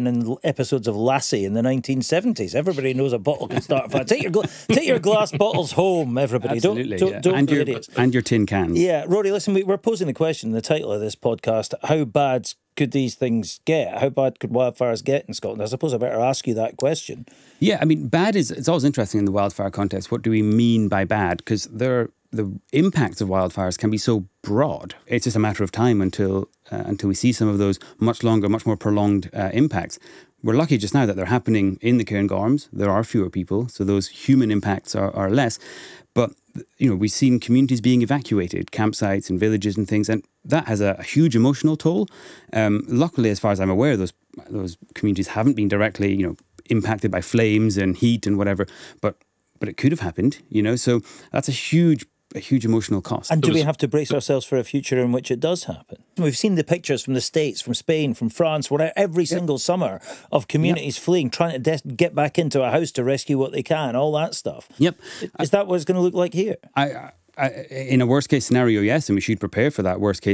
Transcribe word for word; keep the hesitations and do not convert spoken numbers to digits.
happen in episodes of Lassie in the nineteen seventies. Everybody knows a bottle can start a fire. Take your gla- take your glass bottles home, everybody. Absolutely, don't yeah. don't, don't and, be your, idiots. and your tin cans. Yeah, Rory, listen, we, we're posing the question in the title of this podcast: how bad could these things get? How bad could wildfires get in Scotland? I suppose I better ask you that question. Yeah, I mean, bad is, it's always interesting in the wildfire context. What do we mean by bad? Because there, the impacts of wildfires can be so broad. It's just a matter of time until uh, until we see some of those much longer, much more prolonged uh, impacts. We're lucky just now that they're happening in the Cairngorms. There are fewer people, so those human impacts are, are less. But, you know, we've seen communities being evacuated, campsites and villages and things, and that has a, a huge emotional toll. Um, luckily, as far as I'm aware, those those communities haven't been directly, you know, impacted by flames and heat and whatever, but but it could have happened, you know. So that's a huge a huge emotional cost. And do we have to brace ourselves for a future in which it does happen? We've seen the pictures from the States, from Spain, from France, where every yep. single summer of communities yep. fleeing, trying to des- get back into a house to rescue what they can, all that stuff. Yep. Is that what it's going to look like here? I, I, in a worst case scenario, yes, and we should prepare for that worst case